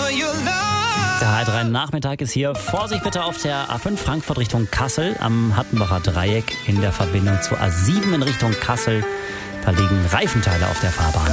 Der H3 Nachmittag ist hier. Vorsicht bitte auf der A5 Frankfurt Richtung Kassel am Hattenbacher Dreieck in der Verbindung zur A7 in Richtung Kassel. Da liegen Reifenteile auf der Fahrbahn.